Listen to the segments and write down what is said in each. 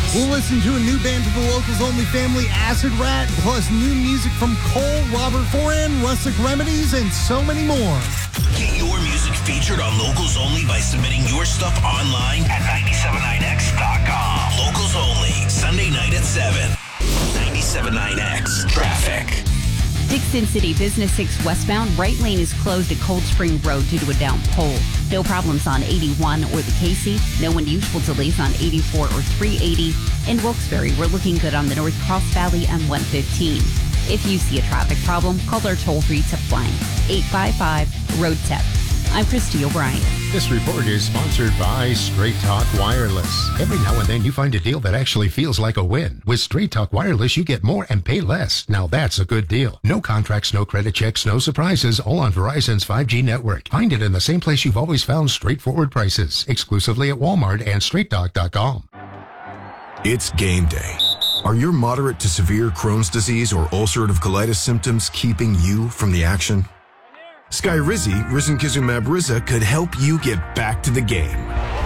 We'll listen to a new band to the Locals Only family, Acid Rat, plus new music from Cole, Robert Foran, Rustic Remedies, and so many more. Get your music featured on Locals Only by submitting your stuff online at 979x.com. Locals Only, Sunday night at 7. 97.9X Traffic. Dixon City Business 6 westbound, right lane is closed at Cold Spring Road due to a down pole. No problems on 81 or the Casey. No unusual delays on 84 or 380. In Wilkes-Barre, we're looking good on the North Cross Valley and 115. If you see a traffic problem, call our toll-free tip line, 855-ROAD-TIP. I'm Christy O'Brien. This report is sponsored by Straight Talk Wireless. Every now and then you find a deal that actually feels like a win. With Straight Talk Wireless, you get more and pay less. Now that's a good deal. No contracts, no credit checks, no surprises, all on Verizon's 5G network. Find it in the same place you've always found straightforward prices. Exclusively at Walmart and StraightTalk.com. It's game day. Are your moderate to severe Crohn's disease or ulcerative colitis symptoms keeping you from the action? Skyrizi, risankizumab Riza, could help you get back to the game.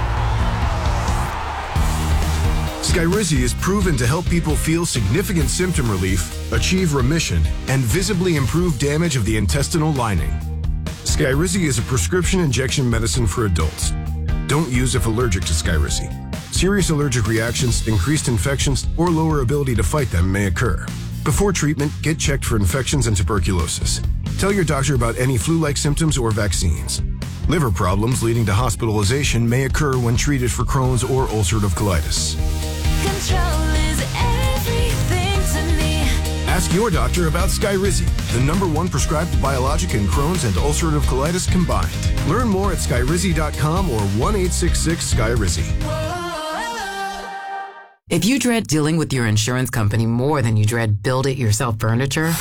Skyrizi is proven to help people feel significant symptom relief, achieve remission, and visibly improve damage of the intestinal lining. Skyrizi is a prescription injection medicine for adults. Don't use if allergic to Skyrizi. Serious allergic reactions, increased infections, or lower ability to fight them may occur. Before treatment, get checked for infections and tuberculosis. Tell your doctor about any flu-like symptoms or vaccines. Liver problems leading to hospitalization may occur when treated for Crohn's or ulcerative colitis. Control is everything to me. Ask your doctor about Skyrizi, the #1 prescribed biologic in Crohn's and ulcerative colitis combined. Learn more at skyrizi.com or 1-866-SKYRIZI. If you dread dealing with your insurance company more than you dread build-it-yourself furniture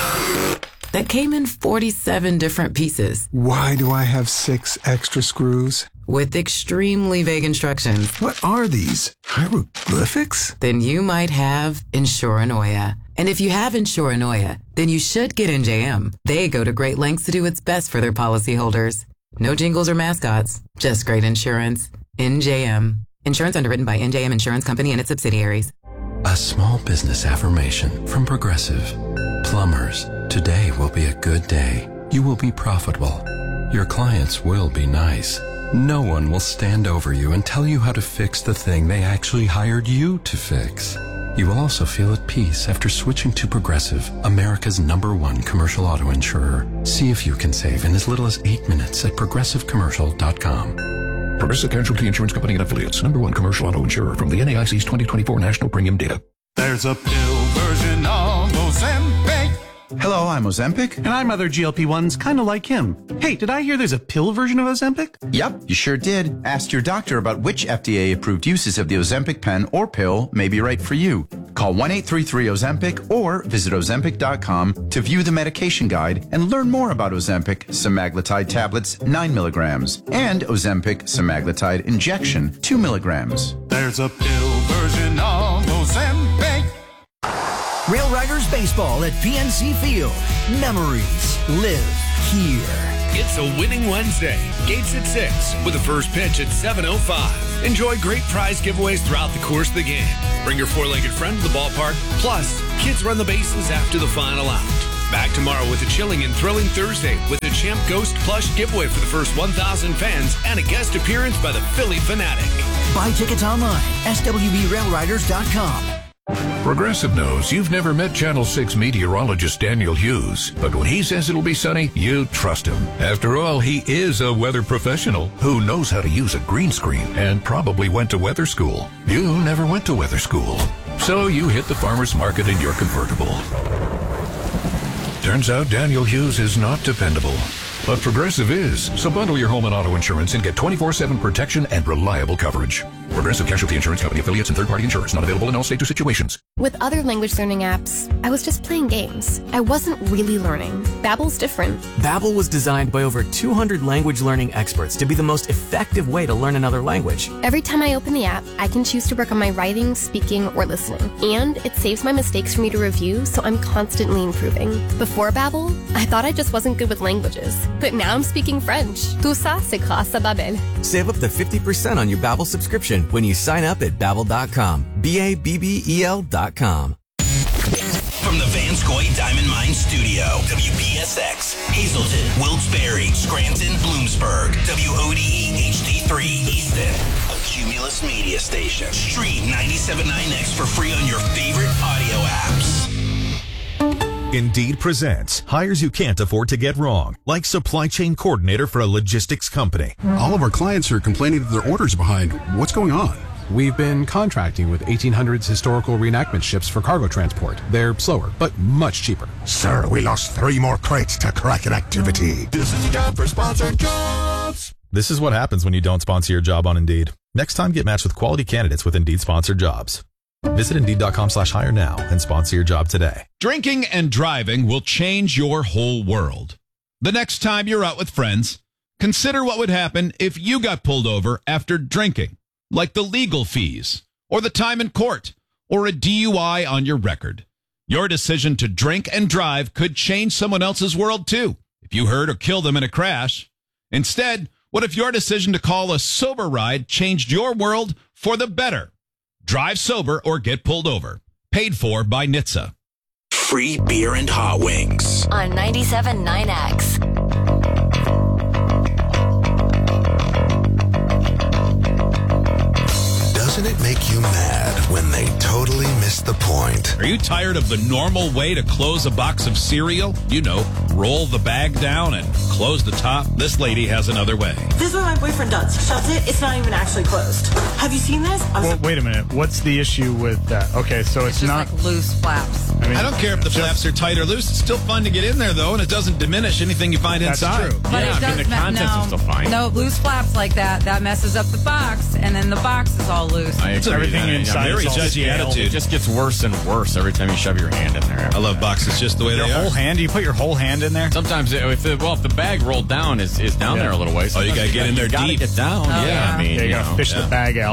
that came in 47 different pieces. Why do I have 6 extra screws? With extremely vague instructions. What are these? Hieroglyphics? Then you might have Insuranoia. And if you have Insuranoia, then you should get NJM. They go to great lengths to do what's best for their policyholders. No jingles or mascots, just great insurance. NJM. Insurance underwritten by NJM Insurance Company and its subsidiaries. A small business affirmation from Progressive. Plumbers, today will be a good day. You will be profitable. Your clients will be nice. No one will stand over you and tell you how to fix the thing they actually hired you to fix. You will also feel at peace after switching to Progressive, America's #1 commercial auto insurer. See if you can save in as little as 8 minutes at progressivecommercial.com. Progressive Casualty Insurance Company and Affiliates, #1 commercial auto insurer from the NAIC's 2024 National Premium Data. There's a pill version of Ozempic. Hello, I'm Ozempic. And I'm other GLP-1s kind of like him. Hey, did I hear there's a pill version of Ozempic? Yep, you sure did. Ask your doctor about which FDA-approved uses of the Ozempic pen or pill may be right for you. Call 1-833-OZEMPIC or visit Ozempic.com to view the medication guide and learn more about Ozempic semaglutide tablets 9 milligrams and Ozempic semaglutide injection 2 milligrams. There's a pill version of Ozempic. Rail Riders Baseball at PNC Field. Memories live here. It's a winning Wednesday. Gates at 6 with the first pitch at 7:05. Enjoy great prize giveaways throughout the course of the game. Bring your four-legged friend to the ballpark. Plus, kids run the bases after the final out. Back tomorrow with a chilling and thrilling Thursday with a Champ Ghost plush giveaway for the first 1,000 fans and a guest appearance by the Philly Fanatic. Buy tickets online, swbrailriders.com. Progressive knows you've never met Channel 6 meteorologist Daniel Hughes, but when he says it'll be sunny, you trust him. After all, he is a weather professional who knows how to use a green screen and probably went to weather school. You never went to weather school, so you hit the farmer's market in your convertible. Turns out Daniel Hughes is not dependable, but Progressive is. So bundle your home and auto insurance and get 24/7 protection and reliable coverage. Progressive Casualty Insurance Company, affiliates, and third-party insurance. Not available in all states or situations. With other language learning apps, I was just playing games. I wasn't really learning. Babbel's different. Babbel was designed by over 200 language learning experts to be the most effective way to learn another language. Every time I open the app, I can choose to work on my writing, speaking, or listening. And it saves my mistakes for me to review, so I'm constantly improving. Before Babbel, I thought I just wasn't good with languages. But now I'm speaking French. Tout ça, c'est grâce à Babbel. Save up to 50% on your Babbel subscription when you sign up at Babbel.com. BABBEL.com. From the Vanscoy Diamond Mine Studio, WPSX, Hazleton, Wilkes-Barre, Scranton, Bloomsburg, WODE HD3 Easton, a Cumulus media station. Stream 97.9X for free on your favorite audio apps. Indeed presents hires you can't afford to get wrong, like supply chain coordinator for a logistics company. All of our clients are complaining that their orders are behind. What's going on? We've been contracting with 1800s historical reenactment ships for cargo transport. They're slower, but much cheaper. Sir, we lost 3 more crates to Kraken activity. This is a job for sponsored jobs. This is what happens when you don't sponsor your job on Indeed. Next time, get matched with quality candidates with Indeed sponsored jobs. Visit Indeed.com/hire now and sponsor your job today. Drinking and driving will change your whole world. The next time you're out with friends, consider what would happen if you got pulled over after drinking, like the legal fees, or the time in court, or a DUI on your record. Your decision to drink and drive could change someone else's world too, if you hurt or killed them in a crash. Instead, what if your decision to call a sober ride changed your world for the better? Drive sober or get pulled over. Paid for by NHTSA. Free beer and hot wings. On 97.9X. Doesn't it make you mad when they totally miss the point? Are you tired of the normal way to close a box of cereal? You know, roll the bag down and close the top. This lady has another way. This is what my boyfriend does. He shuts it. It's not even actually closed. Have you seen this? Well, wait a minute. What's the issue with that? Okay, so it's just not like loose flaps. I don't care if the flaps are tight or loose. It's still fun to get in there, though, and it doesn't diminish anything you find inside. True. But it does the contents are still fine. No, loose flaps like that messes up the box, and then the box is all loose. Everything inside very is all judgy scale. attitude. It just gets worse and worse every time you shove your hand in there. I love boxes just the way Your they are. whole hand? Do you put your whole hand in there? Sometimes, if the bag rolled down is down there a little ways. Oh, you gotta get in there You gotta deep. get down. Oh, yeah. I mean, you gotta fish the bag out.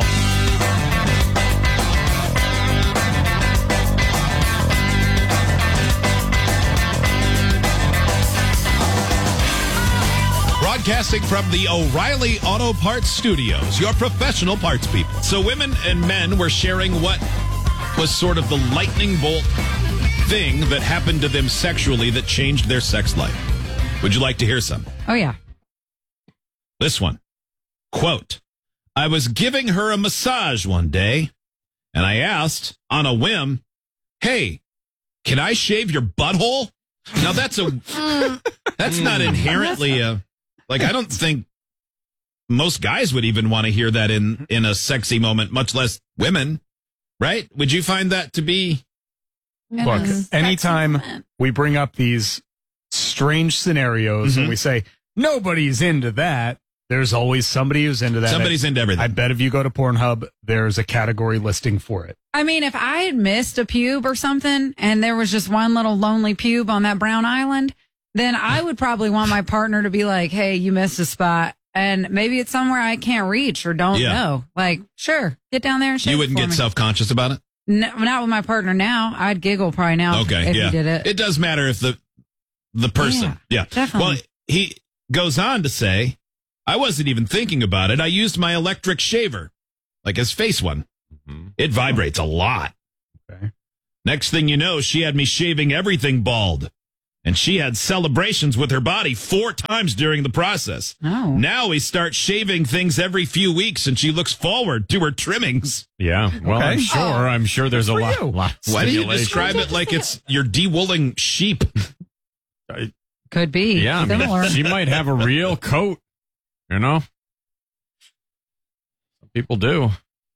Broadcasting from the O'Reilly Auto Parts Studios, your professional parts people. So women and men were sharing what was sort of the lightning bolt thing that happened to them sexually that changed their sex life. Would you like to hear some? Oh, yeah. This one. Quote, I was giving her a massage one day, and I asked, on a whim, hey, can I shave your butthole? Now, that's not inherently a... Like, I don't think most guys would even want to hear that in a sexy moment, much less women, right? Would you find that to be... Look, anytime we bring up these strange scenarios and we say, nobody's into that, there's always somebody who's into that. Somebody's into everything. I bet if you go to Pornhub, there's a category listing for it. I mean, if I had missed a pube or something, and there was just one little lonely pube on that brown island... then I would probably want my partner to be like, hey, you missed a spot. And maybe it's somewhere I can't reach or don't know. Like, sure, get down there and shave You wouldn't it for get me. self-conscious about it? No, not with my partner now. I'd giggle probably now if he did it. It does matter if the person. Yeah. Definitely. Well, he goes on to say, I wasn't even thinking about it. I used my electric shaver, like his face one. Mm-hmm. It vibrates a lot. Okay. Next thing you know, she had me shaving everything bald. And she had celebrations with her body 4 times during the process. Oh. Now we start shaving things every few weeks, and she looks forward to her trimmings. Yeah, well, Okay. I'm sure there's a lot. Why do you describe it like it's you're de-wooling sheep? Could be. Yeah, I similar. mean, she might have a real coat. You know, some people do.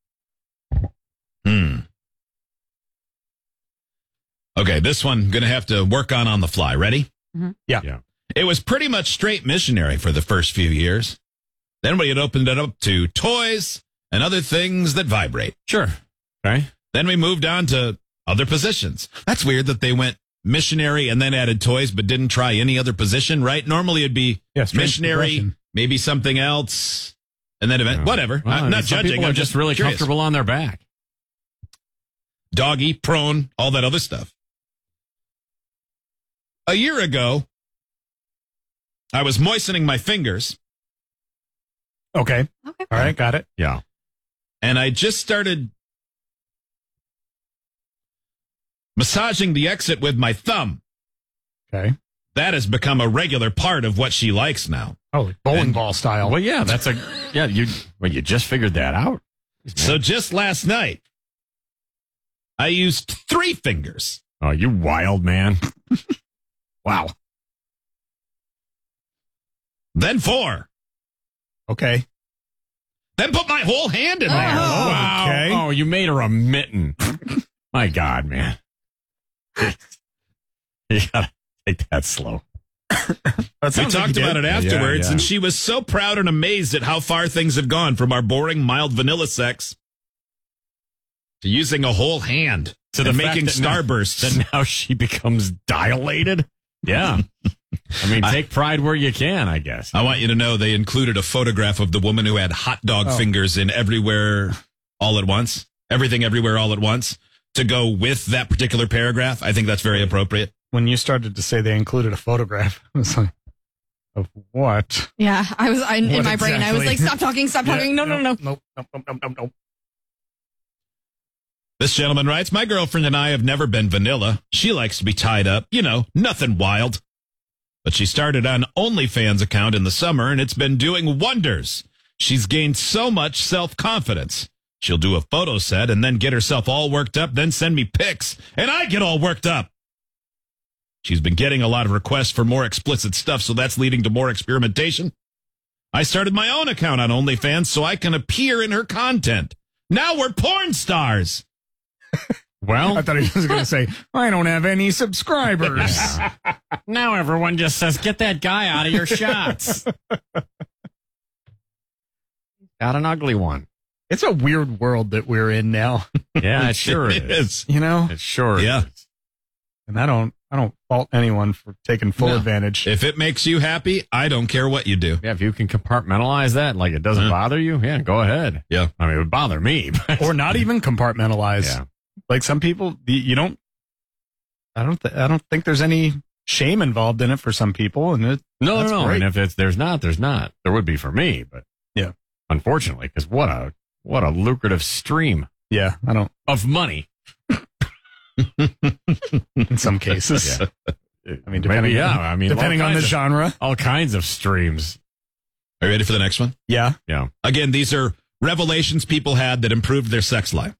Okay, this one going to have to work on the fly. Ready? Mm-hmm. Yeah. It was pretty much straight missionary for the first few years. Then we had opened it up to toys and other things that vibrate. Sure. Okay. Then we moved on to other positions. That's weird that they went missionary and then added toys, but didn't try any other position, right? Normally it'd be missionary, maybe something else, and then whatever. Well, I'm not some judging. people I'm are just really curious. comfortable on their back. Doggy, prone, all that other stuff. A year ago, I was moistening my fingers. Okay. All right, got it. Yeah. and I just started massaging the exit with my thumb. Okay. That has become a regular part of what she likes now. Oh, bowling ball style. Well, yeah, you just figured that out. So just last night, I used 3 fingers. Oh, you wild man. Wow. Then 4. Okay. Then put my whole hand in there. Wow. Okay. Oh, you made her a mitten. My God, man. You gotta take that slow. We talked about it afterwards, and she was so proud and amazed at how far things have gone from our boring, mild vanilla sex to using a whole hand to and making starbursts. Then now she becomes dilated? Yeah. I mean, take pride where you can, I guess. I want you to know they included a photograph of the woman who had hot dog fingers in Everywhere All at Once. Everything Everywhere All at Once. To go with that particular paragraph. I think that's very appropriate. When you started to say they included a photograph, I was like, of what? Yeah, in my brain, I was like, stop talking. No. This gentleman writes, my girlfriend and I have never been vanilla. She likes to be tied up. You know, nothing wild. But she started an OnlyFans account in the summer, and it's been doing wonders. She's gained so much self-confidence. She'll do a photo set and then get herself all worked up, then send me pics, and I get all worked up. She's been getting a lot of requests for more explicit stuff, so that's leading to more experimentation. I started my own account on OnlyFans so I can appear in her content. Now we're porn stars. Well, I thought he was going to say, I don't have any subscribers. Now everyone just says, get that guy out of your shots. Got an ugly one. It's a weird world that we're in now. Yeah, it sure is. You know? It sure is. And I don't fault anyone for taking full advantage. If it makes you happy, I don't care what you do. Yeah, if you can compartmentalize that, like it doesn't bother you, yeah, go ahead. Yeah. I mean, it would bother me. But or not even compartmentalize. Yeah. Like some people, you don't, I don't think there's any shame involved in it for some people. And no. Great. And if there's not. There would be for me, but yeah, unfortunately, because what a lucrative stream. Yeah, of money. In some cases. Yeah. I mean, depending on the genre. All kinds of streams. Are you ready for the next one? Yeah. Yeah. Again, these are revelations people had that improved their sex life.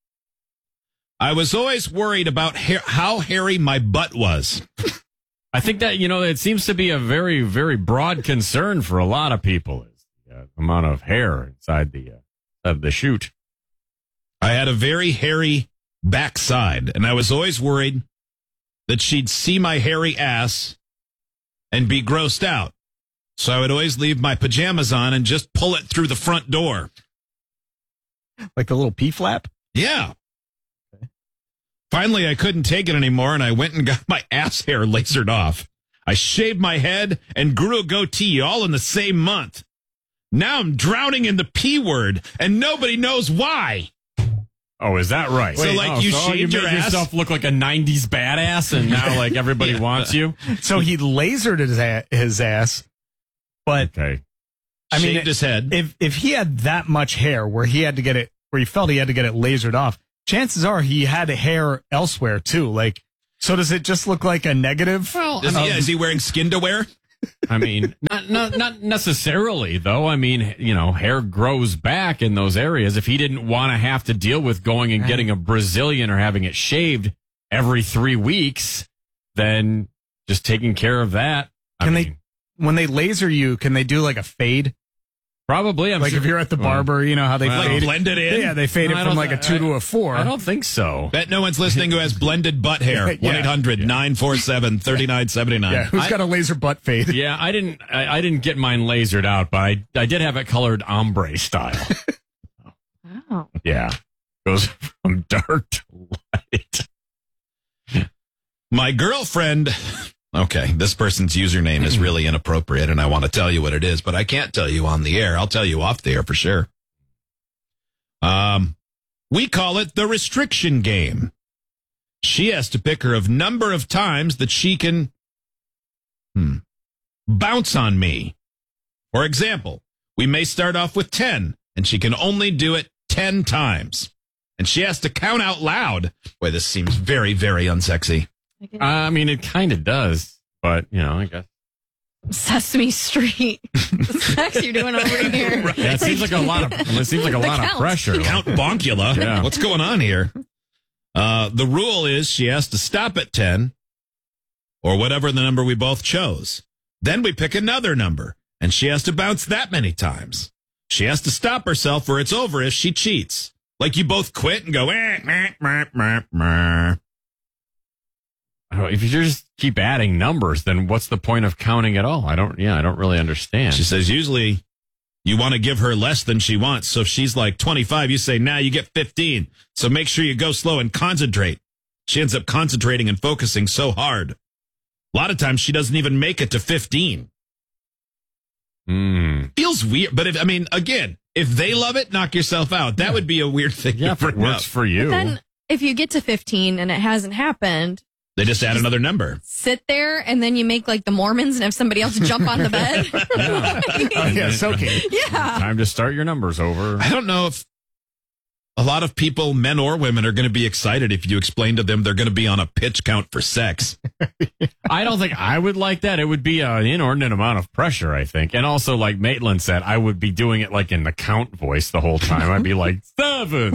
I was always worried about how hairy my butt was. I think that, it seems to be a very, very broad concern for a lot of people. Is the amount of hair inside the chute. I had a very hairy backside, and I was always worried that she'd see my hairy ass and be grossed out. So I would always leave my pajamas on and just pull it through the front door. Like the little P-flap? Yeah. Okay. Finally, I couldn't take it anymore, and I went and got my ass hair lasered off. I shaved my head and grew a goatee all in the same month. Now I'm drowning in the P word, and nobody knows why. Oh, is that right? So, you shaved your ass? Yourself look like a 90s badass, and now, everybody wants you? So he lasered his ass, but... Okay. I mean, shaved his head. If he had that much hair where he felt he had to get it lasered off, chances are he had hair elsewhere, too. So does it just look like a negative? Well, is he wearing skin to wear? I mean, not necessarily, though. I mean, hair grows back in those areas. If he didn't want to have to deal with going and getting a Brazilian or having it shaved every 3 weeks, then just taking care of that. When they laser you, can they do like a fade? Probably. I'm sure. If you're at the barber, how they fade blend it in? Yeah, they fade it from a 2 to a 4. I don't think so. Bet no one's listening who has blended butt hair. 1-800-947-3979. Yeah, who's got a laser butt fade? Yeah, I didn't get mine lasered out, but I did have it colored ombre style. Wow. Yeah. Goes from dark to light. My girlfriend... Okay, this person's username is really inappropriate, and I want to tell you what it is, but I can't tell you on the air. I'll tell you off the air for sure. We call it the restriction game. She has to pick her number of times that she can bounce on me. For example, we may start off with 10, and she can only do it 10 times. And she has to count out loud. Boy, this seems very, very unsexy. I mean, it kind of does, but, I guess. Sesame Street. The sex you're doing over here. Right. Yeah, it seems like a lot of pressure. Count Boncula. Yeah. What's going on here? The rule is she has to stop at 10 or whatever the number we both chose. Then we pick another number, and she has to bounce that many times. She has to stop herself or it's over if she cheats. Like you both quit and go, If you just keep adding numbers, then what's the point of counting at all? I don't really understand. She says usually you want to give her less than she wants. So if she's like 25, you say, you get 15. So make sure you go slow and concentrate. She ends up concentrating and focusing so hard. A lot of times she doesn't even make it to 15. Feels weird. But if they love it, knock yourself out. That would be a weird thing. Yeah, if it works for you. But then if you get to 15 and it hasn't happened, they just add another number. Sit there, and then you make like the Mormons and have somebody else jump on the bed. Yes, okay. Yeah. Time to start your numbers over. I don't know if a lot of people, men or women, are going to be excited if you explain to them they're going to be on a pitch count for sex. I don't think I would like that. It would be an inordinate amount of pressure, I think. And also, like Maitland said, I would be doing it like in the count voice the whole time. I'd be like, 7,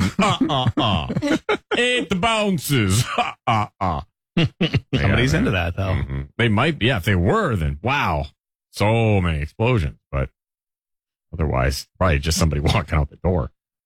8 bounces, Somebody's into that, though. Mm-hmm. They might be. Yeah, if they were, then wow. So many explosions. But otherwise, probably just somebody walking out the door.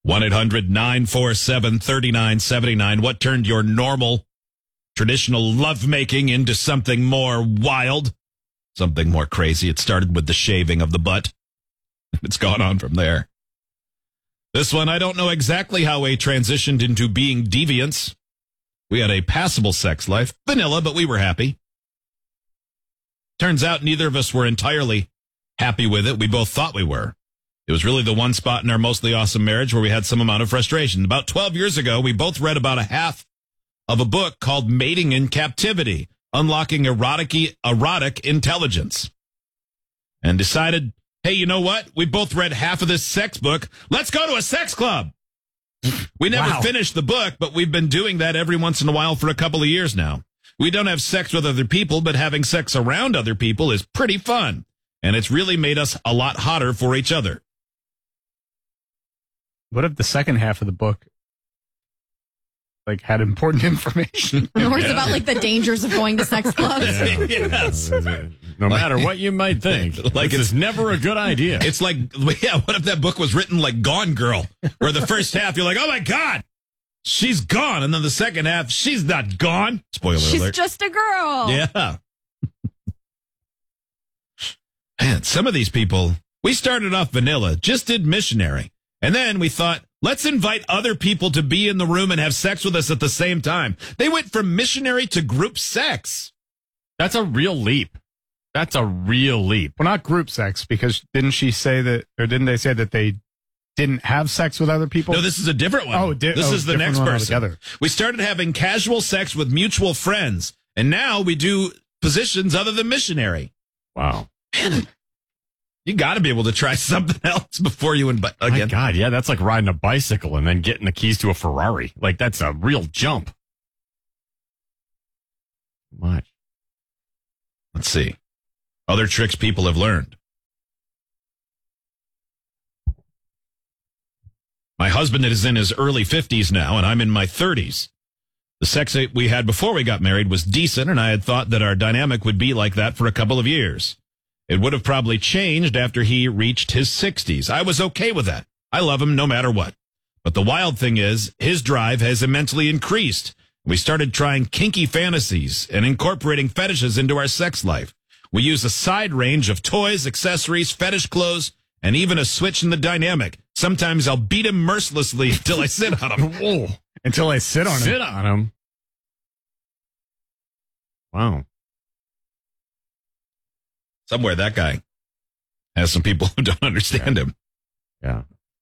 1-800-947-3979. What turned your normal, traditional lovemaking into something more wild? Something more crazy? It started with the shaving of the butt. It's gone on from there. This one, I don't know exactly how we transitioned into being deviants. We had a passable sex life, vanilla, but we were happy. Turns out neither of us were entirely happy with it. We both thought we were. It was really the one spot in our mostly awesome marriage where we had some amount of frustration. About 12 years ago, we both read about a half of a book called Mating in Captivity, Unlocking Erotic Intelligence, and decided, hey, you know what? We both read half of this sex book. Let's go to a sex club. We never finished the book, but we've been doing that every once in a while for a couple of years now. We don't have sex with other people, but having sex around other people is pretty fun, and it's really made us a lot hotter for each other. What if the second half of the book had important information? Or it's about the dangers of going to sex clubs. Yes. No matter what you might think, it's never a good idea. It's what if that book was written like Gone Girl, where the first half you're like, oh my God, she's gone. And then the second half, she's not gone. Spoiler alert. She's just a girl. Yeah. Man, some of these people, we started off vanilla, just did missionary. And then we thought, let's invite other people to be in the room and have sex with us at the same time. They went from missionary to group sex. That's a real leap. Well, not group sex, because didn't they say that they didn't have sex with other people? No, this is a different one. This is the next person. Altogether. We started having casual sex with mutual friends, and now we do positions other than missionary. Wow. Man, you got to be able to try something else before you invite again. My God, yeah, that's like riding a bicycle and then getting the keys to a Ferrari. That's a real jump. Much. Let's see. Other tricks people have learned. My husband is in his early 50s now, and I'm in my 30s. The sex we had before we got married was decent, and I had thought that our dynamic would be like that for a couple of years. It would have probably changed after he reached his 60s. I was okay with that. I love him no matter what. But the wild thing is, his drive has immensely increased. We started trying kinky fantasies and incorporating fetishes into our sex life. We use a side range of toys, accessories, fetish clothes, and even a switch in the dynamic. Sometimes I'll beat him mercilessly until I sit on him. Whoa. Until I sit on him. Sit on him. Wow. Somewhere that guy has some people who don't understand him. Yeah.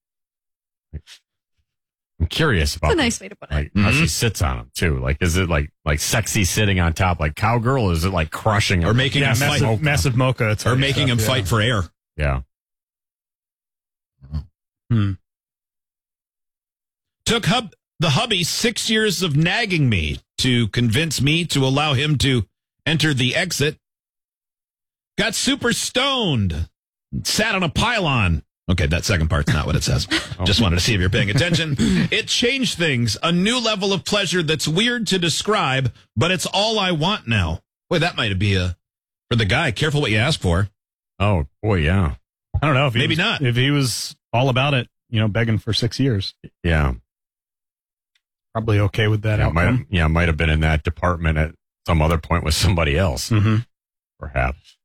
I'm curious about That's a nice way to put it. How she sits on him too. Is it like sexy sitting on top like cowgirl, or is it like crushing him? Or making him fight? Massive mocha. Or making him fight for air. Yeah. Took the hubby 6 years of nagging me to convince me to allow him to enter the exit. Got super stoned. Sat on a pylon. Okay, that second part's not what it says. Just wanted to see if you're paying attention. It changed things. A new level of pleasure that's weird to describe, but it's all I want now. Boy, that might be for the guy. Careful what you ask for. Oh, boy, yeah. I don't know. If Maybe not. If he was all about it, begging for 6 years. Yeah. Probably okay with that outcome. Might have been in that department at some other point with somebody else. Mm-hmm. Perhaps.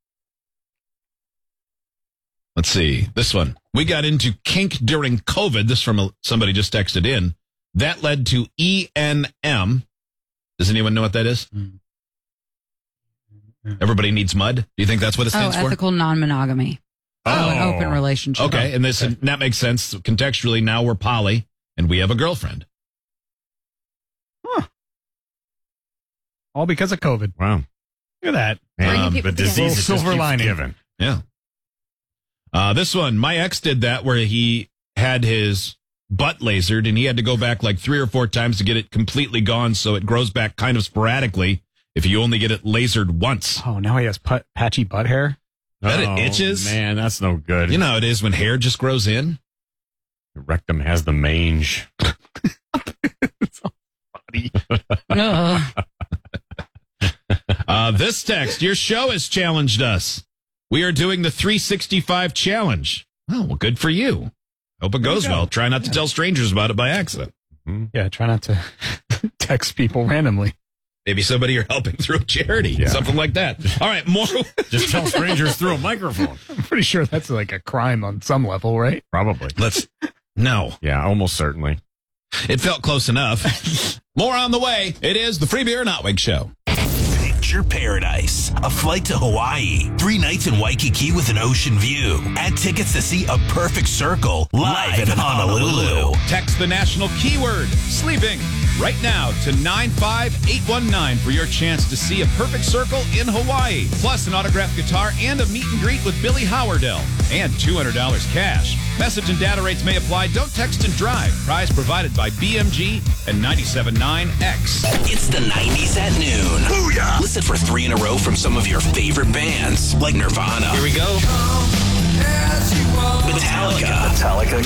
Let's see. This one. We got into kink during COVID. This from somebody just texted in. That led to ENM. Does anyone know what that is? Everybody needs mud. Do you think that's what it stands for? Ethical non-monogamy. An open relationship. Okay, and that makes sense. Contextually, now we're poly, and we have a girlfriend. Huh. All because of COVID. Wow. Look at that. The disease is silver lining. Given. Yeah. This one, my ex did that where he had his butt lasered, and he had to go back like 3 or 4 times to get it completely gone, so it grows back kind of sporadically if you only get it lasered once. Oh, now he has patchy butt hair? It itches. Man, that's no good. You know how it is when hair just grows in? Your rectum has the mange. It's all funny. This text, your show has challenged us. We are doing the 365 challenge. Oh, well, good for you. Hope it goes well. Try not to tell strangers about it by accident. Mm-hmm. Yeah, try not to text people randomly. Maybe somebody you're helping through a charity, something like that. All right, more. Just tell strangers through a microphone. I'm pretty sure that's like a crime on some level, right? Probably. No. Yeah, almost certainly. It felt close enough. More on the way. It is the Free Beer Notwig Show. Picture paradise. A flight to Hawaii. 3 nights in Waikiki with an ocean view. Add tickets to see A Perfect Circle live in Honolulu. Text the national keyword, sleeping, right now to 95819 for your chance to see A Perfect Circle in Hawaii. Plus an autographed guitar and a meet and greet with Billy Howardell. And $200 cash. Message and data rates may apply. Don't text and drive. Prize provided by BMG and 97.9X. It's the 90s at noon. Booyah! Listen for 3 in a row from some of your favorite bands, like Nirvana. Here we go. Metallica.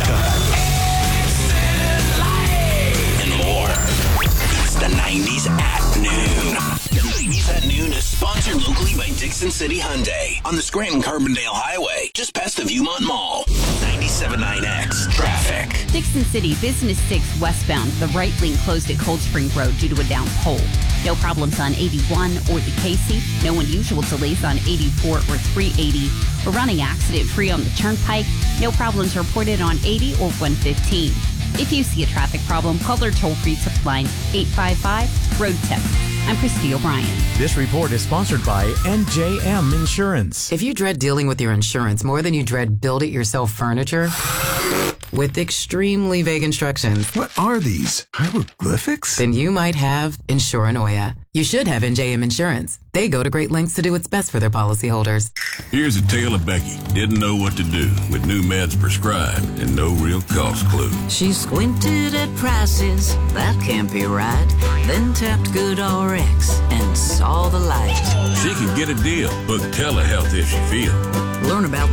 And more. It's the 90s at noon. The 90s at noon is sponsored locally by Dixon City Hyundai on the Scranton-Carbondale Highway, just past the Viewmont Mall. 97.9X traffic. Dixon City Business 6 westbound. The right lane closed at Cold Spring Road due to a down pole. No problems on 81 or the Casey. No unusual delays on 84 or 380. We're running accident-free on the Turnpike. No problems reported on 80 or 115. If you see a traffic problem, call our toll-free tip line 855-ROAD-TIP. I'm Christy O'Brien. This report is sponsored by NJM Insurance. If you dread dealing with your insurance more than you dread build-it-yourself furniture, with extremely vague instructions. What are these? Hieroglyphics? Then you might have Insuranoia. You should have NJM Insurance. They go to great lengths to do what's best for their policyholders. Here's a tale of Becky. Didn't know what to do with new meds prescribed and no real cost clue. She squinted at prices, that can't be right. Then tapped GoodRx and saw the light. She can get a deal. Book telehealth if she feels. Learn about